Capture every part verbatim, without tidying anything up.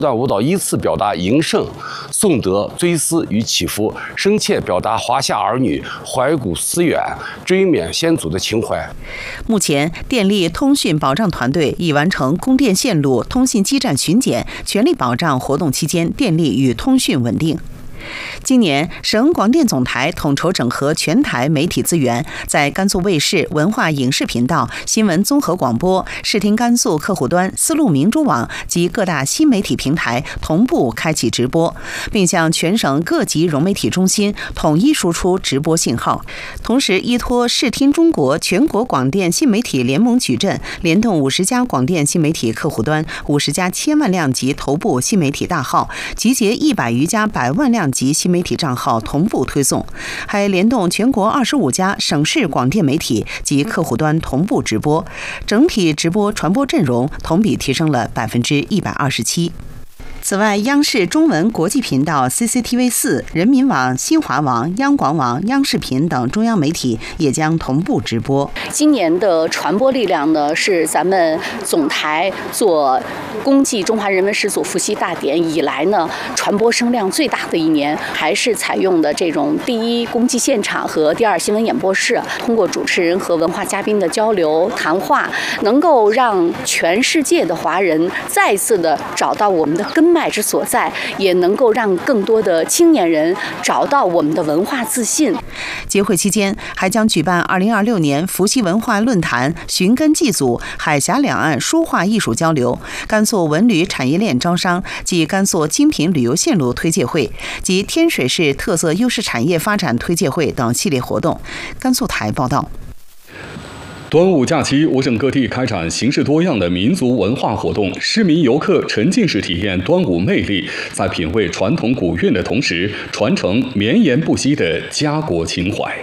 段舞蹈依次表达迎圣、颂德、追思与祈福，深切表达华夏儿女怀古思远、追缅先祖的情怀。 目前，电力通讯保障团队已完成供电线路、通信基站巡检，全力保障活动期间电力与通讯稳定。今年，省广电总台统筹整合全台媒体资源，在甘肃卫视、文化影视频道、新闻综合广播、视听甘肃客户端、丝路明珠网及各大新媒体平台同步开启直播，并向全省各级融媒体中心统一输出直播信号。同时，依托视听中国全国广电新媒体联盟矩阵，联动五十家广电新媒体客户端、五十家千万量级头部新媒体大号，集结一百余家百万量级新媒体账号同步推送，还联动全国二十五家省市广电媒体及客户端同步直播，整体直播传播阵容同比提升了百分之一百二十七。此外，央视中文国际频道 C C T V 四、人民网、新华网、央广网、央视频等中央媒体也将同步直播。 今年的传播力量呢，是咱们总台做公祭中华人文始祖伏羲大典以来呢，传播声量最大的一年，还是采用的这种第一公祭现场和第二新闻演播室，通过主持人和文化嘉宾的交流谈话，能够让全世界的华人再次的找到我们的根脉之所在，也能够让更多的青年人找到我们的文化自信。 节会期间，还将举办二零二六年伏羲文化论坛、寻根祭祖、海峡两岸书画艺术交流、甘肃文旅产业链招商及甘肃精品旅游线路推介会及天水市特色优势产业发展推介会等系列活动。甘肃台报道。 端午假期，我省各地开展形式多样的民族文化活动，市民游客沉浸式体验端午魅力，在品味传统古韵的同时，传承绵延不息的家国情怀。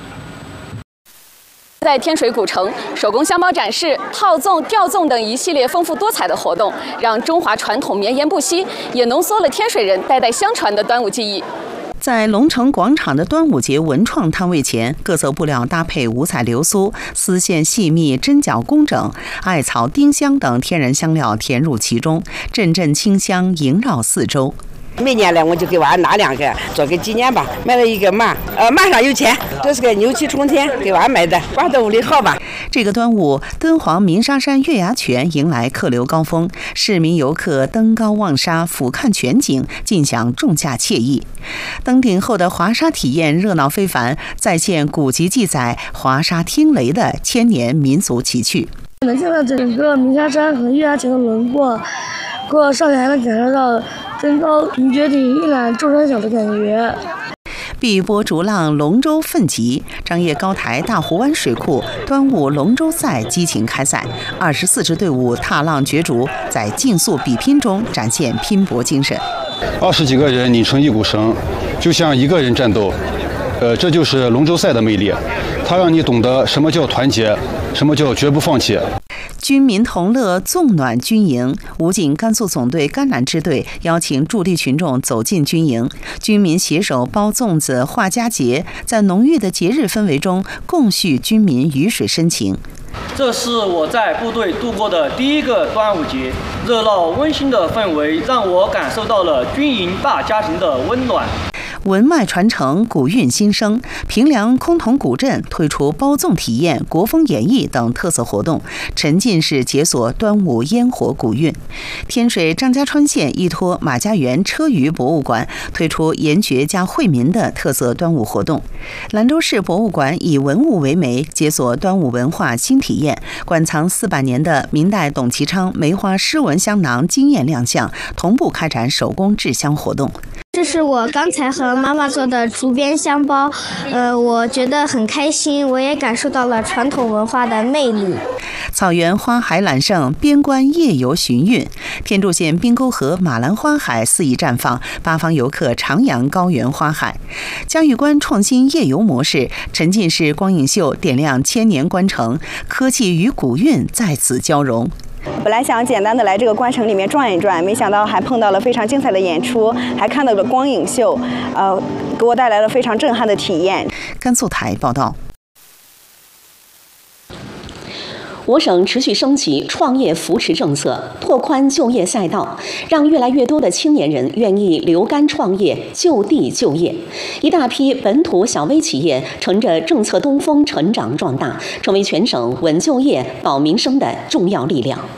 在天水古城，手工香包展示、炮纵、吊纵等一系列丰富多彩的活动，让中华传统绵延不息，也浓缩了天水人代代相传的端午记忆。 在龙城广场的端午节文创摊位前，各色布料搭配五彩流苏，丝线细密，针脚工整，艾草、丁香等天然香料填入其中，阵阵清香萦绕四周。 每年呢，我就给娃拿两个做个纪念吧。买了一个马，呃，马上有钱，这是个牛气冲天，给娃买的，挂在屋里好吧。 这个端午，敦煌鸣沙山月牙泉迎来客流高峰，市民游客登高望沙，俯瞰全景，尽享仲夏惬意。登顶后的华沙体验热闹非凡，再现古籍记载华沙听雷的千年民俗奇趣。 能看到整个鸣沙山和月牙泉的轮廓，过上去还能感受到登高凌绝顶、一览众山小的感觉。 碧波逐浪龙舟奋集，张掖高台大湖湾水库端午龙舟赛激情开赛，二十四支队伍踏浪角逐，在竞速比拼中展现拼搏精神。 二十几个人拧成一股绳，就像一个人战斗。呃，这就是龙舟赛的魅力，它让你懂得什么叫团结，什么叫绝不放弃。 军民同乐，纵暖军营。武警甘肃总队甘南支队邀请驻地群众走进军营，军民携手包粽子、画佳节，在浓郁的节日氛围中共叙军民鱼水深情。 这是我在部队度过的第一个端午节，热闹温馨的氛围让我感受到了军营大家庭的温暖。 文脉传承，古韵新生。平凉崆峒古镇推出包粽体验、国风演绎等特色活动，沉浸式解锁端午烟火古韵。天水张家川县依托马家园车舆博物馆推出研学加惠民的特色端午活动。兰州市博物馆以文物为媒，解锁端午文化新体验，馆藏四百年的明代董其昌梅花诗文香囊惊艳亮相，同步开展手工制香活动。 这是我刚才和妈妈做的竹编香包，呃，我觉得很开心，我也感受到了传统文化的魅力。 草原花海揽胜，边关夜游寻韵。天柱县滨沟河马兰花海肆意绽放，八方游客徜徉高原花海。嘉峪关创新夜游模式，沉浸式光影秀点亮千年关城，科技与古韵在此交融。 本来想简单的来这个关城里面转一转，没想到还碰到了非常精彩的演出，还看到了光影秀，呃，给我带来了非常震撼的体验。 甘肃台报道。 我省持续升级创业扶持政策，拓宽就业赛道，让越来越多的青年人愿意留干创业、就地就业。一大批本土小微企业乘着政策东风成长壮大，成为全省稳就业、保民生的重要力量。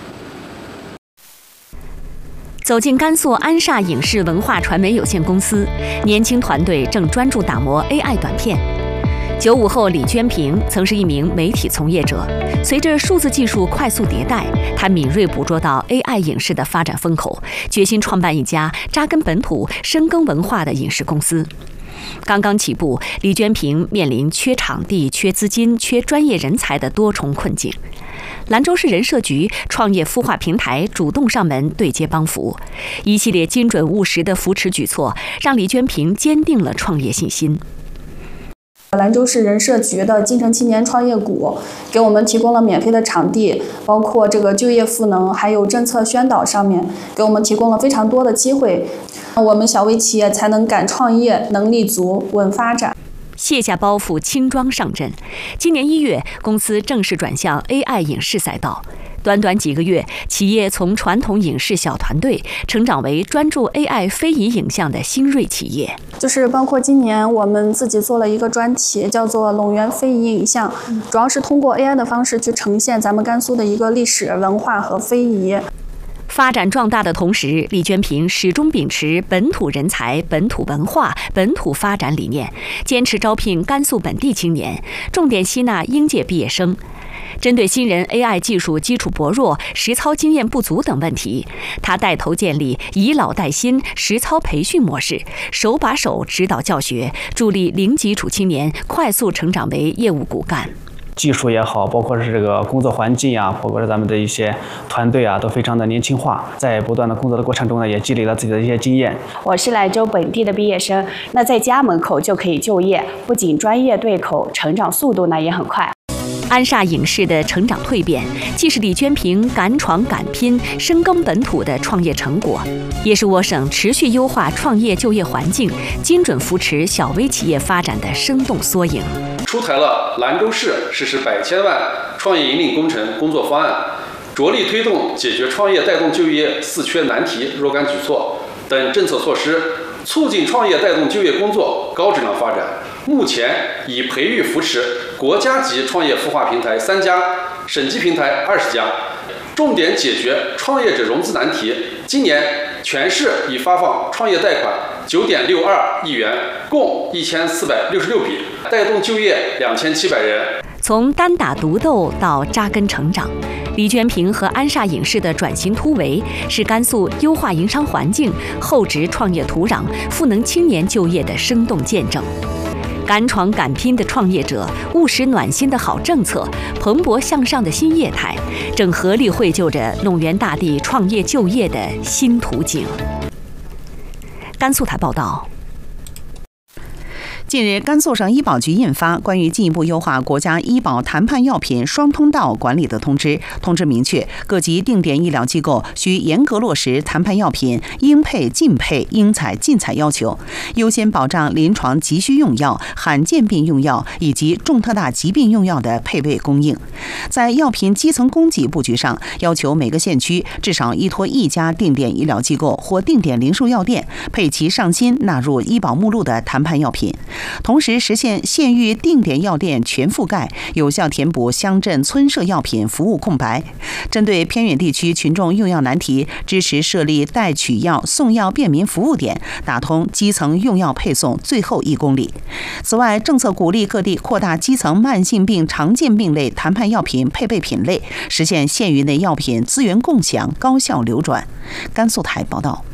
走进甘肃安煞影视文化传媒有限公司，年轻团队正专注打磨 A I 短片。九五后李娟平曾是一名媒体从业者，随着数字技术快速迭代，她敏锐捕捉到 A I 影视的发展风口，决心创办一家扎根本土、深耕文化的影视公司。刚刚起步，李娟平面临缺场地、缺资金、缺专业人才的多重困境。兰州市人社局创业孵化平台主动上门对接帮扶，一系列精准务实的扶持举措，让李娟平坚定了创业信心。 兰州市人社局的金城青年创业谷给我们提供了免费的场地，包括这个就业赋能，还有政策宣导上面给我们提供了非常多的机会，我们小微企业才能敢创业，能立足，稳发展。 卸下包袱，轻装上阵。今年一月，公司正式转向 A I 影视赛道。短短几个月，企业从传统影视小团队成长为专注 A I 非遗影像的新锐企业。 就是包括今年我们自己做了一个专题，叫做陇源非遗影像，主要是通过 A I 的方式去呈现咱们甘肃的一个历史文化和非遗。 发展壮大的同时，李娟平始终秉持本土人才、本土文化、本土发展理念，坚持招聘甘肃本地青年，重点吸纳应届毕业生。针对新人 A I 技术基础薄弱、实操经验不足等问题，他带头建立以老带新实操培训模式，手把手指导教学，助力零基础青年快速成长为业务骨干。 技术也好，包括是这个工作环境啊，包括是咱们的一些团队啊，都非常的年轻化。在不断的工作的过程中呢，也积累了自己的一些经验。 我是兰州本地的毕业生，那在家门口就可以就业，不仅专业对口，成长速度呢也很快。 安煞影视的成长蜕变，既是李娟平敢闯敢拼、深耕本土的创业成果，也是我省持续优化创业就业环境、精准扶持小微企业发展的生动缩影。 出台了兰州市实施百千万创业引领工程工作方案，着力推动解决创业带动就业四缺难题若干举措等政策措施，促进创业带动就业工作高质量发展。目前已培育扶持国家级创业孵化平台三家，省级平台二十家，重点解决创业者融资难题。今年全市已发放创业贷款九点六二亿元，共一千四百六十六笔，带动就业两千七百人。 从单打独斗到扎根成长，李娟平和安煞影视的转型突围，是甘肃优化营商环境、厚植创业土壤、赋能青年就业的生动见证。敢闯敢拼的创业者，务实暖心的好政策，蓬勃向上的新业态，正合力绘就着陇源大地创业就业的新图景。甘肃台报道。 近日，甘肃省医保局印发关于进一步优化国家医保谈判药品双通道管理的通知。通知明确，各级定点医疗机构需严格落实谈判药品应配尽配、应采尽采要求，优先保障临床急需用药、罕见病用药以及重特大疾病用药的配备供应。在药品基层供给布局上，要求每个县区至少依托一家定点医疗机构或定点零售药店，配齐上新纳入医保目录的谈判药品。同时实现县域定点药店全覆盖，有效填补乡镇村社药品服务空白。针对偏远地区群众用药难题，支持设立代取药、送药便民服务点，打通基层用药配送最后一公里。此外，政策鼓励各地扩大基层慢性病、常见病类谈判药品配备品类，实现县域内药品资源共享、高效流转。甘肃台报道。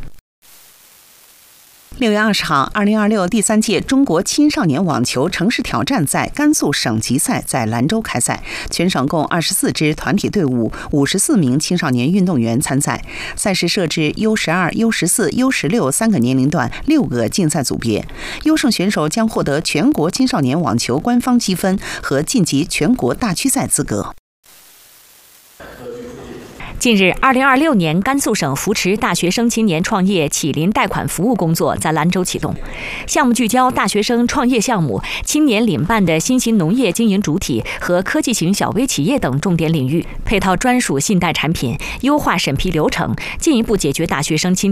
六月二十号，二零二六第三届中国青少年网球城市挑战赛甘肃省级赛在兰州开赛，全省共二十四支团体队伍，五十四名青少年运动员参赛。赛事设置 U 十二、U 十四、U 十六三个年龄段，六个竞赛组别。优胜选手将获得全国青少年网球官方积分和晋级全国大区赛资格。 近日，二零二六年甘肃省扶持大学生青年创业启林贷款服务工作在兰州启动。项目聚焦大学生创业项目、青年领办的新型农业经营主体和科技型小微企业等重点领域，配套专属信贷产品，优化审批流程，进一步解决大学生青年